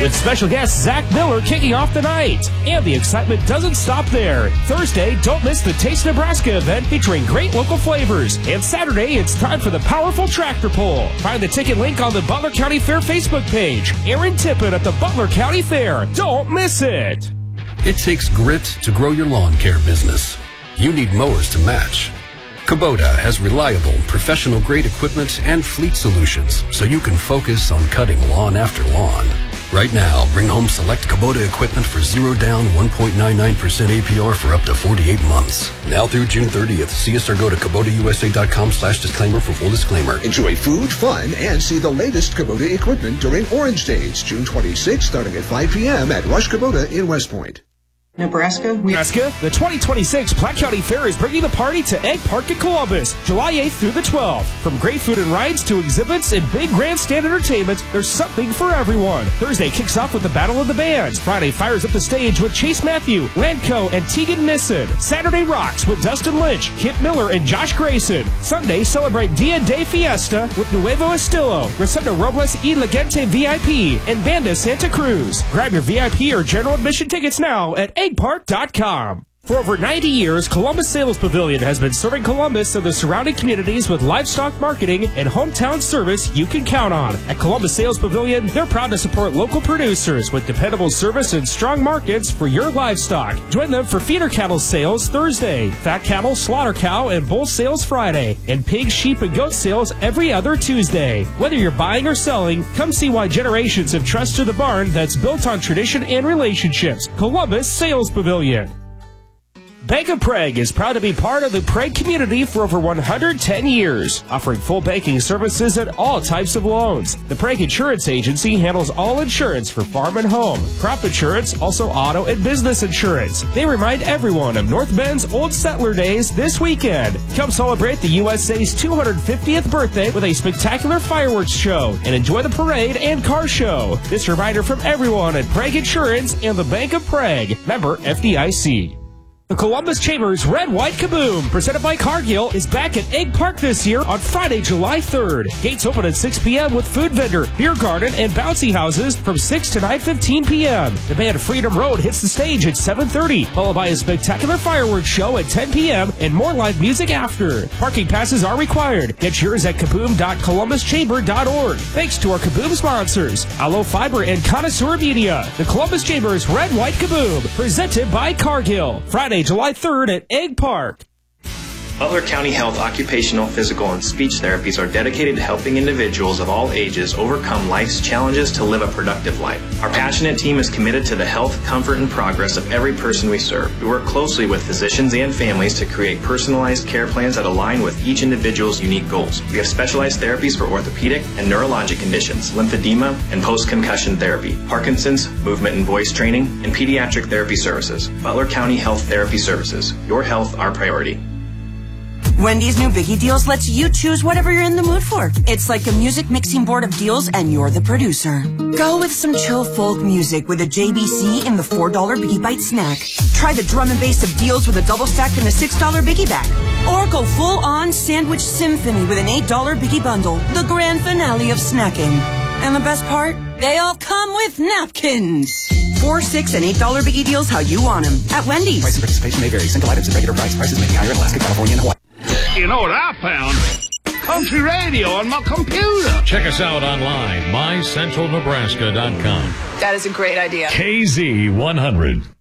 with special guest Zach Miller kicking off the night. And the excitement doesn't stop there. Thursday, don't miss the Taste Nebraska event featuring great local flavors. And Saturday, it's time for the powerful tractor pull. Find the ticket link on the Butler County Fair Facebook page. Aaron Tippett at the Butler County Fair. Don't miss it. It takes grit to grow your lawn care business. You need mowers to match. Kubota has reliable, professional-grade equipment and fleet solutions so you can focus on cutting lawn after lawn. Right now, bring home select Kubota equipment for 0 down, 1.99% APR for up to 48 months. Now through June 30th. See us or go to KubotaUSA.com/disclaimer for full disclaimer. Enjoy food, fun, and see the latest Kubota equipment during Orange Days, June 26th, starting at 5 p.m. at Rush Kubota in West Point. Nebraska, the 2026 Platte County Fair is bringing the party to Egg Park in Columbus, July 8th through the 12th. From great food and rides to exhibits and big grandstand entertainment, there's something for everyone. Thursday kicks off with the Battle of the Bands. Friday fires up the stage with Chase Matthew, Landco, and Tegan Nissen. Saturday rocks with Dustin Lynch, Kip Miller, and Josh Grayson. Sunday celebrate Dia de Fiesta with Nuevo Estilo, Rosendo Robles y La Gente VIP, and Banda Santa Cruz. Grab your VIP or general admission tickets now at eggpark.com. For over 90 years, Columbus Sales Pavilion has been serving Columbus and the surrounding communities with livestock marketing and hometown service you can count on. At Columbus Sales Pavilion, they're proud to support local producers with dependable service and strong markets for your livestock. Join them for feeder cattle sales Thursday, fat cattle, slaughter cow, and bull sales Friday, and pig, sheep, and goat sales every other Tuesday. Whether you're buying or selling, come see why generations have trusted the barn that's built on tradition and relationships. Columbus Sales Pavilion. Bank of Prague is proud to be part of the Prague community for over 110 years, offering full banking services and all types of loans. The Prague Insurance Agency handles all insurance for farm and home, crop insurance, also auto and business insurance. They remind everyone of North Bend's Old Settler Days this weekend. Come celebrate the USA's 250th birthday with a spectacular fireworks show and enjoy the parade and car show. This reminder from everyone at Prague Insurance and the Bank of Prague. Member FDIC. The Columbus Chambers Red White Kaboom, presented by Cargill, is back at Egg Park this year on Friday, July 3rd. Gates open at 6 p.m. with food vendor, beer garden, and bouncy houses from 6 to 9:15 p.m. The band Freedom Road hits the stage at 7:30, followed by a spectacular fireworks show at 10 p.m. and more live music after. Parking passes are required. Get yours at kaboom.columbuschamber.org. Thanks to our Kaboom sponsors, Aloe Fiber and Connoisseur Media. The Columbus Chambers Red White Kaboom, presented by Cargill. Friday, July 3rd at Egg Park. Butler County Health Occupational, Physical, and Speech Therapies are dedicated to helping individuals of all ages overcome life's challenges to live a productive life. Our passionate team is committed to the health, comfort, and progress of every person we serve. We work closely with physicians and families to create personalized care plans that align with each individual's unique goals. We have specialized therapies for orthopedic and neurologic conditions, lymphedema, and post-concussion therapy, Parkinson's, movement and voice training, and pediatric therapy services. Butler County Health Therapy Services. Your health, our priority. Wendy's new Biggie Deals lets you choose whatever you're in the mood for. It's like a music mixing board of deals, and you're the producer. Go with some chill folk music with a JBC in the $4 Biggie Bite snack. Try the drum and bass of deals with a double stack and a $6 Biggie bag. Or go full-on sandwich symphony with an $8 Biggie bundle, the grand finale of snacking. And the best part? They all come with napkins. $4, $6, and $8 Biggie Deals how you want them at Wendy's. Price and participation may vary. Single items at regular price. Prices may be higher in Alaska, California, and Hawaii. You know what I found? Country radio on my computer. Check us out online, mycentralnebraska.com. That is a great idea. KZ100.